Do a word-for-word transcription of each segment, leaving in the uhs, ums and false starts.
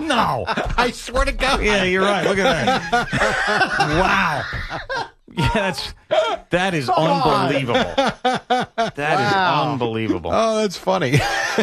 No. I swear to God. Yeah, you're right. Look at that. Wow. Yeah, that's that is Come unbelievable. On. That wow. is unbelievable. Oh, that's funny.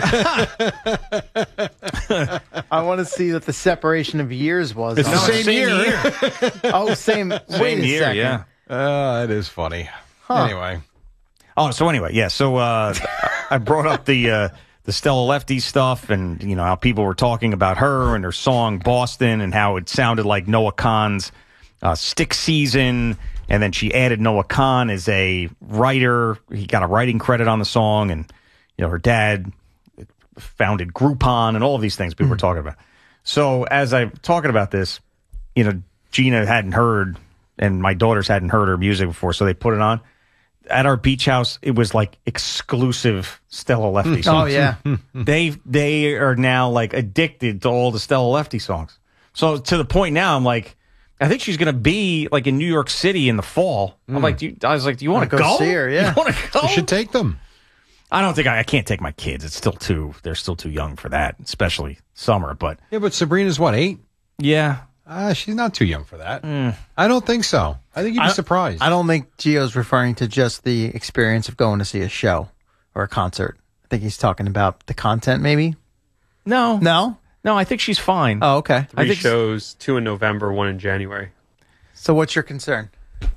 I want to see what the separation of years was. It's the same, same year. year. oh, same. Same wait a year. second. Yeah. Oh, that is funny. Huh. Anyway. Oh, so anyway, yeah. So uh, I brought up the uh, the Stella Lefty stuff, and you know how people were talking about her and her song Boston, and how it sounded like Noah Kahan's uh, Stick Season. And then she added Noah Kahan as a writer. He got a writing credit on the song, and you know her dad founded Groupon, and all of these things people mm-hmm. were talking about. So as I'm talking about this, you know, Gina hadn't heard, and my daughters hadn't heard her music before, so they put it on. At our beach house, it was like exclusive Stella Lefty songs. Oh yeah, they they are now like addicted to all the Stella Lefty songs. So to the point now, I'm like, I think she's going to be like in New York City in the fall. Mm. I'm like, do you, I was like, do you want to go, go see her? Yeah, you want to go? You should take them. I don't think I, I can't take my kids. It's still too. They're still too young for that, especially summer. But yeah, but Sabrina's what, eight? Yeah, uh, she's not too young for that. Mm. I don't think so. I think you'd be I, surprised. I don't think Gio's referring to just the experience of going to see a show or a concert. I think he's talking about the content, maybe. No, no, no. I think she's fine. Oh, okay. Three I think shows, two in November, one in January. So what's your concern?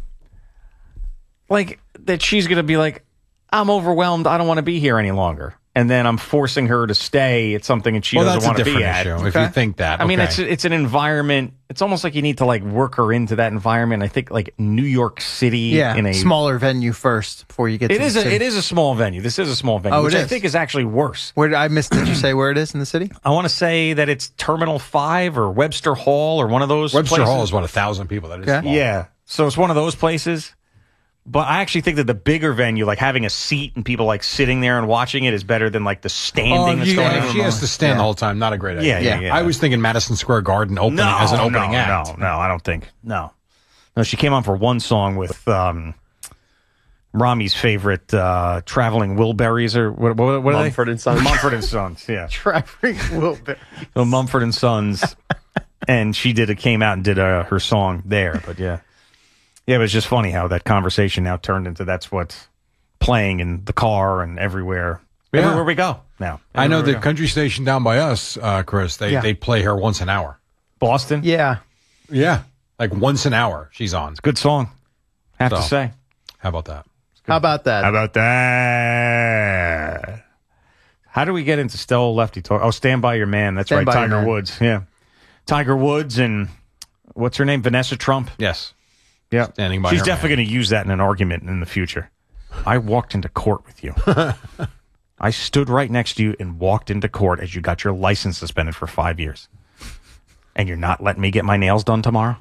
Like that she's going to be like, I'm overwhelmed. I don't want to be here any longer. And then I'm forcing her to stay at something and she well, doesn't want to be at. at. If okay. you think that. I okay. mean, it's it's an environment. It's almost like you need to like work her into that environment. I think like New York City. Yeah, in a smaller venue first before you get it to is the a, city. It is a small venue. This is a small venue, oh, which it I is. think is actually worse. Where did I miss? Did you say where it is in the city? I want to say that it's Terminal five or Webster Hall or one of those Webster places. Hall is what, a thousand people? That is okay. small. Yeah. So it's one of those places. But I actually think that the bigger venue, like having a seat and people like sitting there and watching it, is better than like the standing oh, that's yeah, going on. If she has to stand yeah. the whole time, not a great idea. Yeah, yeah, yeah. I was thinking Madison Square Garden opening no, as an opening no, act. No, no, I don't think. No. No, she came on for one song with um, Rami's favorite uh, Traveling Wilburys, or what, what, what are they? Mumford and Sons. Mumford and Sons, yeah. Traveling Wilburys. So Mumford and Sons. And she did it, came out and did uh, her song there, but yeah. Yeah, but it's just funny how that conversation now turned into that's what's playing in the car and everywhere. Yeah. Everywhere we go now. Everywhere I know the go. country station down by us, uh, Chris, they, yeah. they play her once an hour. Boston? Yeah. Yeah. Like once an hour she's on. It's a good song, have so, to say. How about that? How about that? How about that? How do we get into Stella Lefty talk? Oh, Stand By Your Man. That's Stand right, By Your Tiger Man. Woods. Yeah. Tiger Woods and what's her name? Vanessa Trump? Yes. Yeah. Standing by She's her definitely going to use that in an argument in the future. I walked into court with you. I stood right next to you and walked into court as you got your license suspended for five years. And you're not letting me get my nails done tomorrow?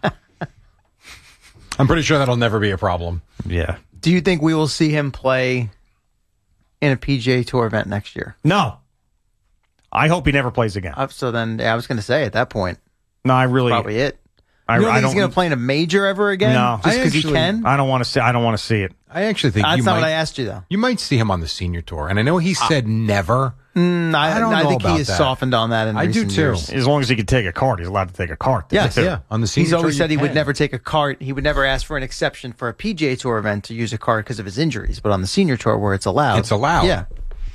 I'm pretty sure that'll never be a problem. Yeah. Do you think we will see him play in a P G A Tour event next year? No. I hope he never plays again. Uh, so then, yeah, I was going to say at that point, No, I really. probably it. I, You don't I think don't he's going to play in a major ever again? No. Just I because he actually- can? I don't want to see. I don't want to see it. I actually think That's you not might, what I asked you, though. you might see him on the senior tour. And I know he said never. Mm, I, I don't I know think he about has that. softened on that in I do recent too. years. As long as he can take a card, he's allowed to take a card. Yes, Yeah. On the senior He's always tour, said you he would can. never take a card. He would never ask for an exception for a P G A Tour event to use a card because of his injuries. But on the senior tour, where it's allowed, It's allowed. Yeah.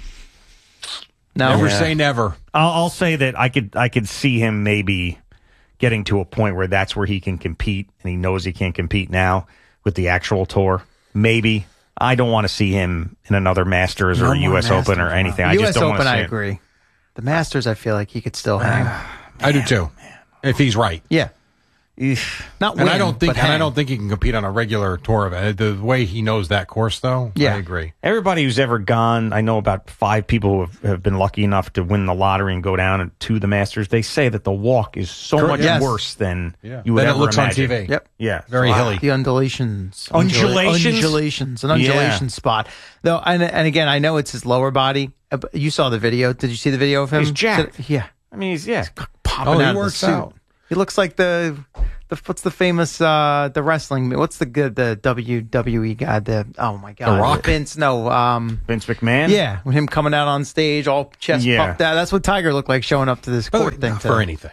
No. Never Yeah. say never. I'll, I'll say that I could. I could see him maybe getting to a point where that's where he can compete, and he knows he can't compete now with the actual tour. Maybe. I don't want to see him in another Masters No or a more U S Open or Masters. anything. I U S just don't Open, want to see I it. agree. The Masters, I feel like he could still hang. I do too. If he's right. Yeah. Eesh. Not And win, I don't think but and I hang. don't think he can compete on a regular tour event. The way he knows that course though, Yeah. I agree. Everybody who's ever gone, I know about five people who have, have been lucky enough to win the lottery and go down to the Masters. They say that the walk is so Correct. much Yes. worse than Yeah. you would Then it ever looks imagine. on T V. Yep. Yeah, Very So I- hilly. The undulations. Undulations? Undulations. An undulation Yeah. spot. Though, and, and again, I know it's his lower body. uh, but You saw the video. Did you see the video of him? He's jacked. Yeah. I mean, he's yeah. Popping Oh, he out of the works suit. out. He looks like the, the what's the famous uh the wrestling what's the good the W W E guy the oh my god The Rock? Vince no um Vince McMahon. yeah with him coming out on stage all chest Yeah. puffed out. That's what Tiger looked like showing up to this But court thing not today. for anything.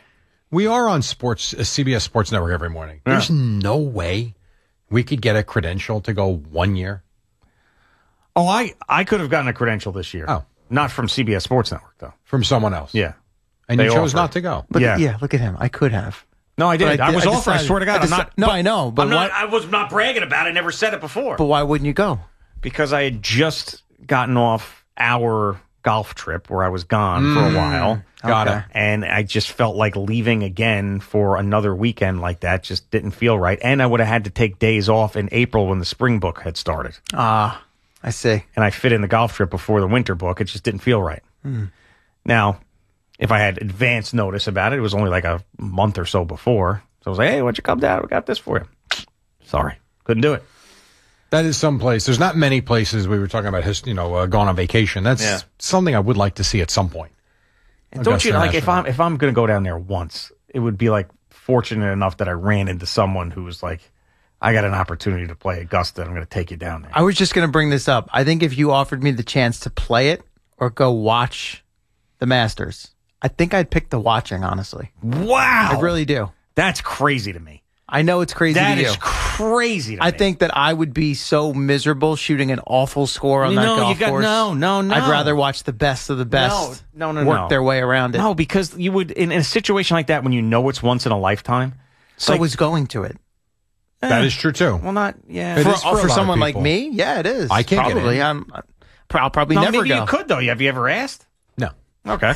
We are on sports uh, C B S Sports Network every morning. Yeah. There's no way we could get a credential to go one year. Oh, I, I could have gotten a credential this year. Oh. Not from C B S Sports Network, though. From someone else. Yeah. And They you chose offered. not to go. But Yeah. yeah. look at him. I could have. No, I did. But I, I was I offered. I decided- swear to God, I I'm deci- not. no, but I know, but I'm not, why- I was not bragging about it. I never said it before. But why wouldn't you go? Because I had just gotten off our golf trip where I was gone for a while. Got Okay. it. And I just felt like leaving again for another weekend like that just didn't feel right. And I would have had to take days off in April when the spring book had started. Ah, I see. And I fit in the golf trip before the winter book. It just didn't feel right. Now, if I had advance notice about it, it was only like a month or so before. So I was like, hey, why don't you come down? We got this for you. Sorry. Couldn't do it. That is some place. There's not many places we were talking about, his, you know, uh, going on vacation. That's Yeah. something I would like to see at some point. And don't you Augusta like if National. I'm if I'm going to go down there once, it would be like fortunate enough that I ran into someone who was like, I got an opportunity to play Augusta. I'm going to take you down there. I was just going to bring this up. I think if you offered me the chance to play it or go watch the Masters, I think I'd pick the watching, honestly. Wow. I really do. That's crazy to me. I know it's crazy That to you. is crazy to I me. think that I would be so miserable shooting an awful score on No, that you golf got- course. no, no, no. I'd rather watch the best of the best No, no, no, work no. their way around it. No, because you would in, in a situation like that when you know it's once in a lifetime. so like- is going to it. That is true, too. Well, not yeah. It For, is for a for lot of someone like people. me, yeah, it is. I can't get probably. in. I'm, I'll probably No, never maybe go. you could though. Have you ever asked? No. Okay.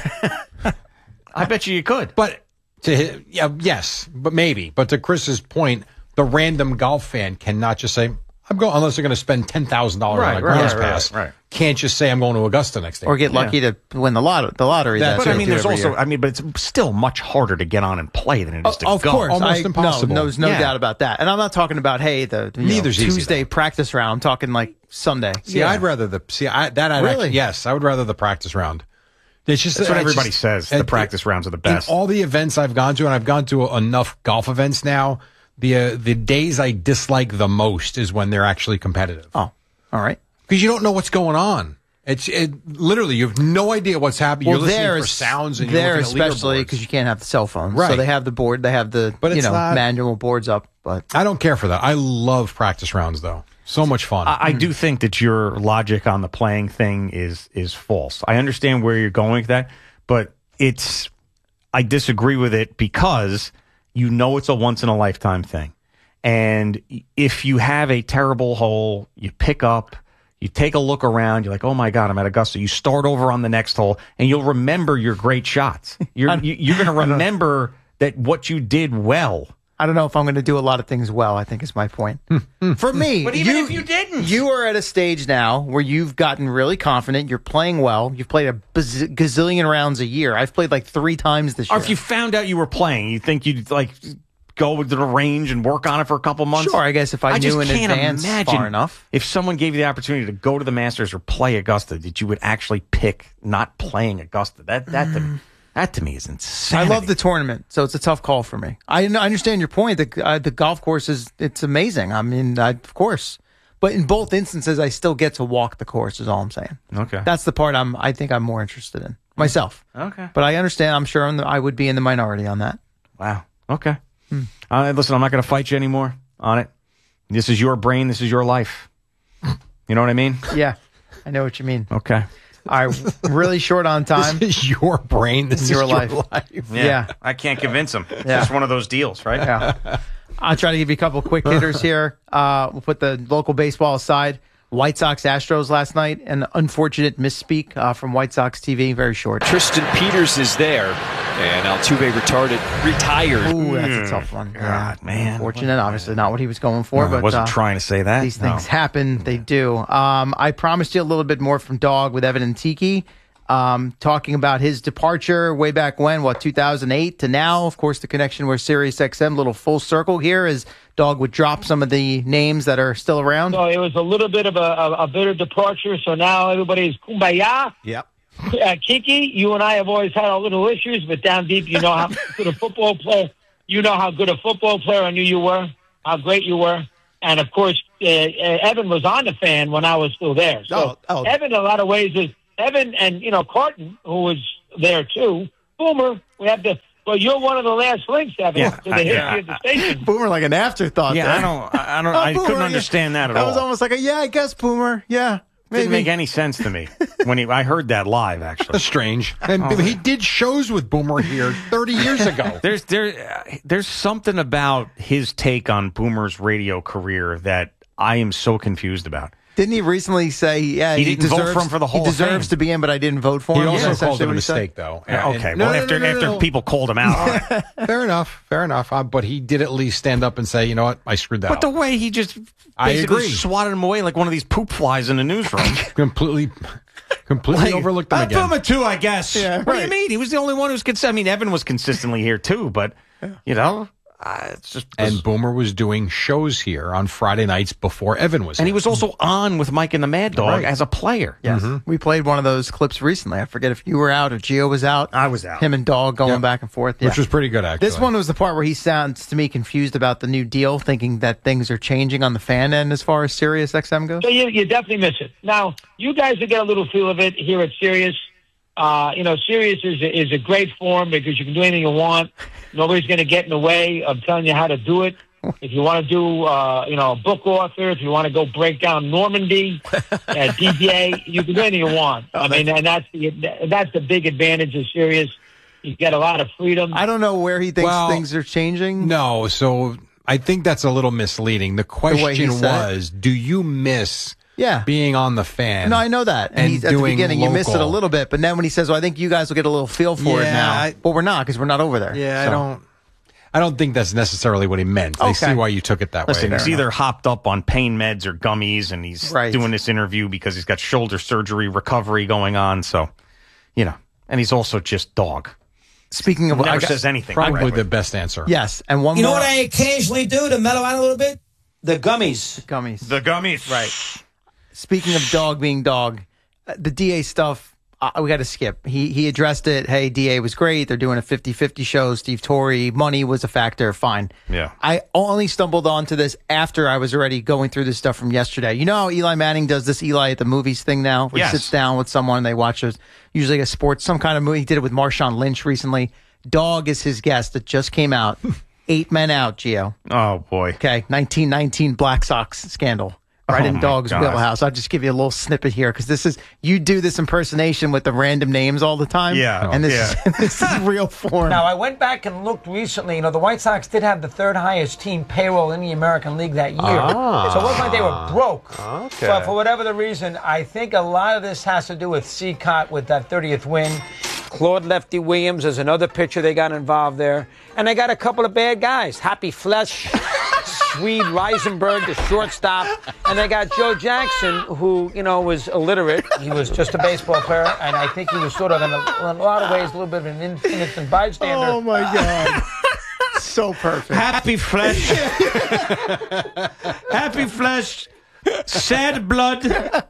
I bet you you could. But to hi- yeah, yes, but maybe. But to Chris's point, the random golf fan cannot just say, I'm going, unless they're going to spend ten thousand dollars Right, on a right, grass right, pass. right, right. Can't just say, I'm going to Augusta next day. Or get lucky to win the lot the lottery. That- That's But I what mean, they do there's every also, year. I mean, but it's still much harder to get on and play than it is to of go. course, Almost I, impossible. No, there's no Yeah. doubt about that. And I'm not talking about hey the you know, Neither's easy, Tuesday though. practice round. I'm talking like Sunday. See, Yeah. I'd rather the see I, that. I'd Really? actually, yes, I would rather the practice round. It's just That's what it's everybody just- says. The it- practice rounds are the best. In all the events I've gone to, and I've gone to enough golf events now, the uh, the days I dislike the most is when they're actually competitive. Oh, all right. Because you don't know what's going on. It's it literally you have no idea what's happening. Well, you're listening there for is- sounds and you're there looking at especially leaderboards. because you can't have the cell phones. Right. So they have the board. They have the But you it's know not- manual boards up. But I don't care for that. I love practice rounds though. So much fun. I, I do think that your logic on the playing thing is is false. I understand where you're going with that, but it's I disagree with it because you know it's a once in a lifetime thing. And if you have a terrible hole, you pick up, you take a look around, you're like, oh my God, I'm at Augusta. You start over on the next hole and you'll remember your great shots. You're, you, you're going to remember that what you did well. I don't know if I'm going to do a lot of things well, I think is my point. For me, But even if you didn't. you are at a stage now where you've gotten really confident. You're playing well. You've played a bazz- gazillion rounds a year. I've played like three times this Or year. if you found out you were playing, you think you'd like go to the range and work on it for a couple months? Sure, I guess if I, just knew in can't advance imagine far enough. if someone gave you the opportunity to go to the Masters or play Augusta, that you would actually pick not playing Augusta. That that to, that to me is I insane. love the tournament, so it's a tough call for me. I, I understand your point. The, uh, the golf course is it's amazing. I mean, I, of course, but in both instances, I still get to walk the course. Is all I'm saying. Okay. That's the part I'm. I think I'm more interested in myself. Okay. But I understand. I'm sure I'm the, I would be in the minority on that. Wow. Okay. Uh, listen, I'm not going to fight you anymore on it. This is your brain. This is your life. You know what I mean? Yeah, I know what you mean. Okay. All right, really short on time. This is your brain. This Your is life. your life. Yeah. I can't convince him. It's Yeah. just one of those deals, right? Yeah. I'll try to give you a couple quick hitters here. Uh, we'll put the local baseball aside. White Sox Astros last night. An unfortunate misspeak uh, from White Sox T V. Very short. Tristan Peters is there, and Altuve retarded, retired. Ooh, that's a tough one. God, Yeah. man. Unfortunate. Obviously not what he was going for. No, but I wasn't uh, trying to say that. These No. things happen. They do. Um, I promised you a little bit more from Dog with Evan and Tiki. Um, talking about his departure way back when, what, two thousand eight to now. Of course, the connection with Sirius X M, little full circle here as Dog would drop some of the names that are still around. So it was a little bit of a, a, a bitter departure. So now everybody's kumbaya. Yep. Uh, Kiki, you and I have always had our little issues, but down deep, you know how good a football player. You know how good a football player I knew you were, how great you were, and of course, uh, uh, Evan was on the fan when I was still there. So Oh, oh. Evan, in a lot of ways, is Evan and you know Carton, who was there too. Boomer, we have the Well, you're one of the last links, Evan, Yeah, to the I- history yeah. of the station. Boomer like an afterthought. Yeah, there. I don't. I I don't. Oh, I Boomer, couldn't yeah. understand that at That all. was almost like a yeah, I guess Boomer. Yeah, maybe. Didn't make any sense to me when he. I heard that live. Actually, That's strange. And Oh. he did shows with Boomer here thirty years ago. there's there uh, there's something about his take on Boomer's radio career that I am so confused about. Didn't he recently say, yeah, He he, didn't vote deserves, for him for the Hall he of deserves Fame. to be in, but I didn't vote for He him? also Is that called it a essentially what he said? mistake, though. Yeah, And- okay, no, well no, after no, no, after no. people called him out, Fair enough, fair enough. Uh, but he did at least stand up and say, you know what, I screwed that but the up. way he just I basically agree. swatted him away like one of these poop flies in the newsroom. completely, completely overlooked him I again. put him a two, I guess. Yeah, what do you right. mean? He was the only one who's consistent. I mean, Evan was consistently here too, but you know, uh, it's just And Boomer was doing shows here on Friday nights before Evan was and he here. was also on with Mike and the Mad Dog Right. as a player. Yes. We played one of those clips recently. I forget if you were out or Gio was out. I was out. Him and Dog going Yep. back and forth. Which Yeah. was pretty good, actually. This one was the part where he sounds to me confused about the new deal, thinking that things are changing on the fan end as far as Sirius X M goes. So you, you definitely miss it. Now, you guys will get a little feel of it here at Sirius. Uh, you know, Sirius is a, is a great forum because you can do anything you want. Nobody's going to get in the way of telling you how to do it. If you want to do, uh, you know, a book author, if you want to go break down Normandy at D B A, you can do anything you want. I mean, and that's the that's the big advantage of Sirius. You get a lot of freedom. I don't know where he thinks Well, things are changing. No, so I think that's a little misleading. The way he question said it. was, do you miss Yeah. being on the fan? No, I know that. And, and he's, at the doing beginning, you missed it a local. little bit. But then when he says, well, I think you guys will get a little feel for it Yeah, now. I- but we're not because we're not over there. Yeah, I So- don't. I don't think that's necessarily what he meant. I Okay. see why you took it that Listen, way. he's either hopped up on pain meds or gummies, and he's Right. doing this interview because he's got shoulder surgery recovery going on. So, you know, and he's also just Dog. Speaking of, Never I got- says anything. Probably correctly. the best answer. Yes, and one You know more. what I occasionally do to mellow out a little bit? The gummies. Gummies. The gummies, Right. Speaking of Dog being Dog, uh, the D A stuff, uh, we got to skip. He he addressed it. Hey, D A was great. They're doing a fifty-fifty show. Steve Torrey, money was a factor. Fine. Yeah. I only stumbled onto this after I was already going through this stuff from yesterday. You know how Eli Manning does this Eli at the movies thing now? Where Yes. he sits down with someone and they watch a, usually a sports, some kind of movie. He did it with Marshawn Lynch recently. Dog is his guest that just came out. Eight Men Out, Gio. Oh boy. Okay, nineteen nineteen Black Sox scandal. Right Oh, in my Dog's God. wheelhouse. I'll just give you a little snippet here because this is you do this impersonation with the random names all the time. Yeah, and this yeah. is this is real form. Now, I went back and looked recently. You know, the White Sox did have the third highest team payroll in the American League that year. So it wasn't like they were broke. Okay. But for whatever the reason, I think a lot of this has to do with Seacott with that thirtieth win. Claude Lefty Williams is another pitcher they got involved there. And they got a couple of bad guys. Happy Flesh, Swede Reisenberg, the shortstop. And they got Joe Jackson, who, you know, was illiterate. He was just a baseball player. And I think he was sort of, in a, in a lot of ways, a little bit of an innocent bystander. Oh my God. So perfect. Happy flesh. Happy flesh. Sad blood.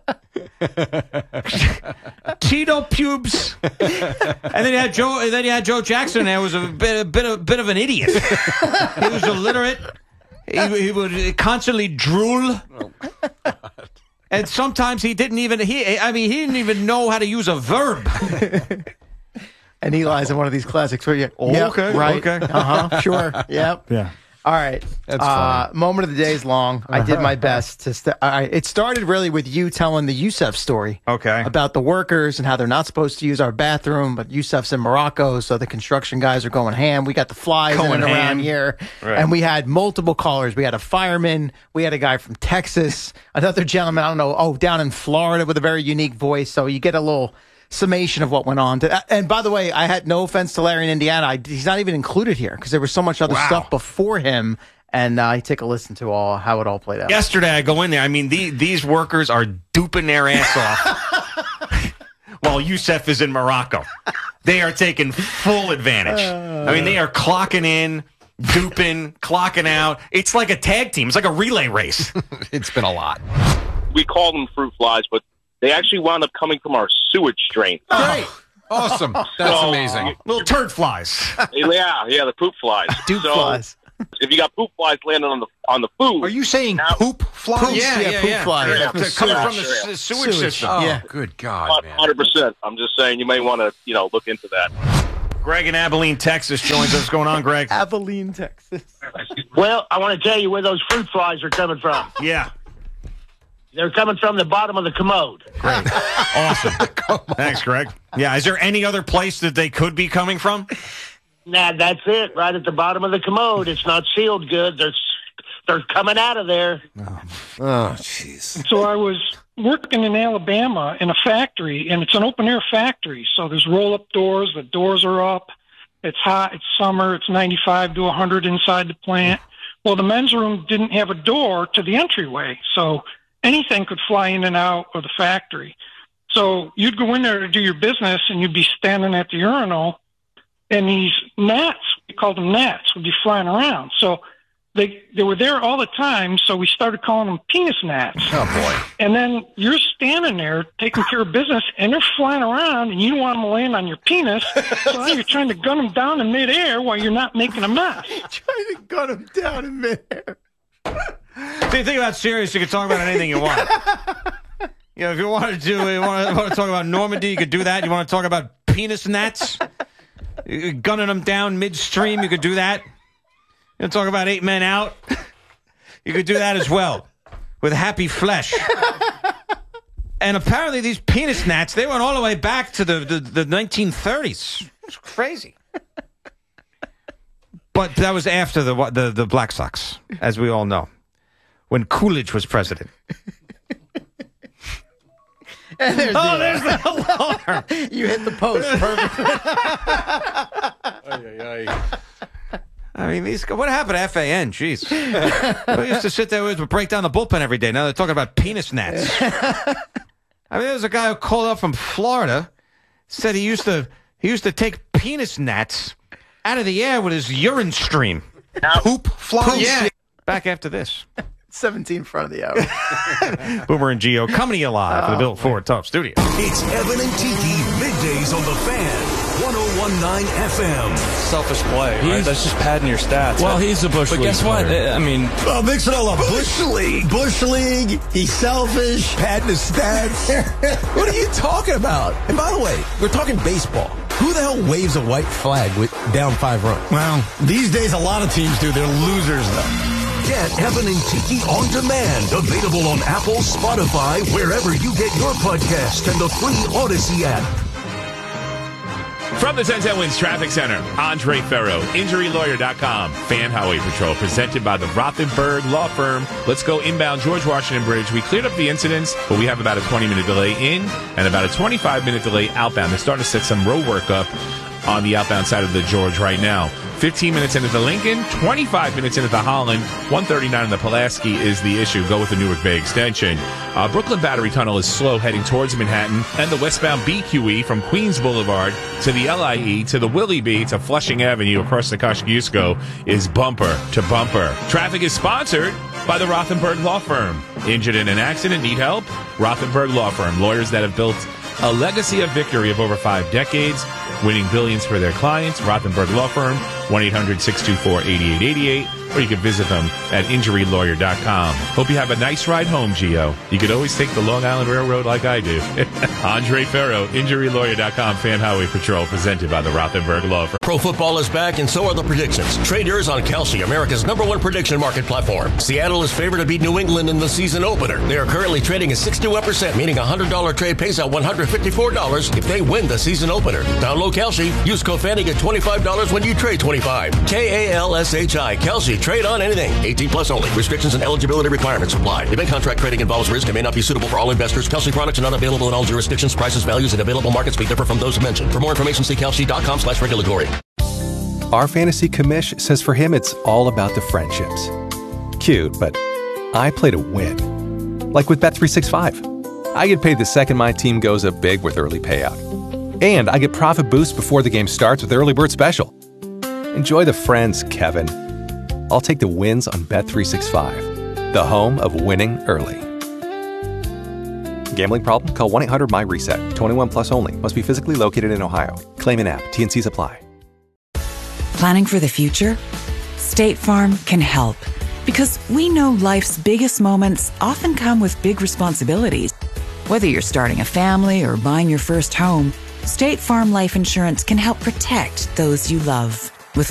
Tito pubes. And then you had Joe. And then you had Joe Jackson. There was a bit, a bit, of, bit of an idiot. He was illiterate. He, he would constantly drool. And sometimes he didn't even. He. I mean, he didn't even know how to use a verb. And Eli's in one of these classics where you Oh, yep, okay, right, okay. uh huh, sure, yep, Yeah. All right. That's uh, funny. moment of the day is long. I did my best to. St- all right. It started really with you telling the Youssef story. Okay. About the workers and how they're not supposed to use our bathroom, but Youssef's in Morocco, so the construction guys are going ham. We got the flies in Going and around ham. here, Right. and we had multiple callers. We had a fireman. We had a guy from Texas. Another gentleman. I don't know. Oh, down in Florida with a very unique voice. So you get a little summation of what went on. And by the way, I had no offense to Larry in Indiana. I, he's not even included here because there was so much other Wow. stuff before him. And uh, I take a listen to all how it all played out. Yesterday, I go in there. I mean, the, these workers are duping their ass off while Youssef is in Morocco. They are taking full advantage. I mean, they are clocking in, duping, clocking out. It's like a tag team. It's like a relay race. It's been a lot. We call them fruit flies, but they actually wound up coming from our sewage drain. Great. Awesome. That's So, amazing. Little turd flies. Yeah, yeah, the poop flies. Dupe so flies. if you got poop flies landing on the on the food, Are you saying Now- poop flies? Poop, yeah, poop flies. Yeah, They're coming yeah, from the sure, yeah. s- sewage, Sewage. system. Oh, Yeah. good God, man. hundred percent. I'm just saying you may want to you know look into that. Greg in Abilene, Texas joins us. What's going on, Greg? Abilene, Texas. Well, I want to tell you where those fruit flies are coming from. Yeah. They're coming from the bottom of the commode. Great. Awesome. Thanks, Greg. Yeah, is there any other place that they could be coming from? Nah, that's it. Right at the bottom of the commode. It's not sealed good. They're they're coming out of there. Oh, jeez. So I was working in Alabama in a factory, and it's an open-air factory. So there's roll-up doors. The doors are up. It's hot. It's summer. It's ninety-five to one hundred inside the plant. Well, the men's room didn't have a door to the entryway, so anything could fly in and out of the factory. So you'd go in there to do your business, and you'd be standing at the urinal, and these gnats, we called them gnats, would be flying around. So they they were there all the time, so we started calling them penis gnats. Oh, boy. And then you're standing there taking care of business, and they're flying around, and you don't want them laying on your penis, so now you're trying to gun them down in midair while you're not making a mess. Trying to gun him down in midair. So you think about Sirius, you can talk about anything you want. You know, if you want to do, you want to, want to talk about Normandy, you could do that. You want to talk about penis gnats, you gunning them down midstream, you could do that. You want to talk about Eight Men Out, you could do that as well with Happy Flesh. And apparently these penis gnats, they went all the way back to the, the, the nineteen thirties. It's crazy. But that was after the, the the Black Sox, as we all know, when Coolidge was president. And there's Oh, the there's the alarm. You hit the post. Perfect. Ay, ay, ay. I mean, these. What happened to F A N? Jeez. We used to sit there with break down the bullpen every day. Now they're talking about penis gnats. I mean, there's a guy who called up from Florida, said he used to he used to take penis gnats out of the air with his urine stream. Poop flies? Yeah. Back after this. seventeen in front of the hour. Boomer and Gio coming to you live for the Bill Ford Tough Studio. It's Evan and Tiki, middays on the Fan, one oh one point nine F M. Selfish play, right? That's just padding your stats. Well, he's a Bush But League guess what? player. I mean, Oh, mix it all up. Bush League. Bush League. He's selfish. Padding his stats. What are you talking about? And by the way, we're talking baseball. Who the hell waves a white flag with down five runs? Well, these days a lot of teams do. They're losers, though. Get Evan and Tiki on demand. Available on Apple, Spotify, wherever you get your podcast, and the free Odyssey app. From the ten ten Wins Traffic Center, Andre Ferro, Injury Lawyer dot com, Fan Highway Patrol, presented by the Rothenberg Law Firm. Let's go inbound George Washington Bridge. We cleared up the incidents, but we have about a twenty-minute delay in and about a twenty-five minute delay outbound. They're starting to set some road work up on the outbound side of the George right now. fifteen minutes into the Lincoln, twenty-five minutes into the Holland, one thirty-nine in the Pulaski is the issue. Go with the Newark Bay extension. Uh, Brooklyn Battery Tunnel is slow heading towards Manhattan, and the westbound B Q E from Queens Boulevard to the L I E to the Willie B to Flushing Avenue across the Kosciuszko is bumper to bumper. Traffic is sponsored by the Rothenberg Law Firm. Injured in an accident, need help? Rothenberg Law Firm. Lawyers that have built a legacy of victory of over five decades, winning billions for their clients. Rothenberg Law Firm, one eight hundred six two four eight eight eight eight, or you can visit them at injury lawyer dot com. Hope you have a nice ride home, Gio. You could always take the Long Island Railroad like I do. Andre Ferro, injury lawyer dot com, Fan Highway Patrol, presented by the Rothenberg Law Firm. Pro football is back, and so are the predictions. Trade yours on Kalshi, America's number one prediction market platform. Seattle is favored to beat New England in the season opener. They are currently trading at sixty-one percent, meaning a one hundred dollars trade pays out one hundred fifty-four dollars if they win the season opener. Download Kalshi. Use code FANNY, get twenty-five dollars when you trade twenty-five dollars. K A L S H I. Kalshi. Trade on anything. eighteen plus only. Restrictions and eligibility requirements apply. Event contract trading involves risk and may not be suitable for all investors. Kalshi products are not available in all jurisdictions. Prices, values, and available markets may differ from those mentioned. For more information, see kalshi dot com slash regulatory. Our fantasy commish says for him it's all about the friendships. Cute, but I play to win. Like with Bet three sixty-five. I get paid the second my team goes up big with early payout. And I get profit boost before the game starts with Early Bird Special. Enjoy the friends, Kevin. I'll take the wins on Bet three sixty-five, the home of winning early. Gambling problem? Call one eight hundred M Y reset. twenty-one plus only. Must be physically located in Ohio. Claim in app. T and Cs apply. Planning for the future? State Farm can help. Because we know life's biggest moments often come with big responsibilities. Whether you're starting a family or buying your first home, State Farm Life Insurance can help protect those you love.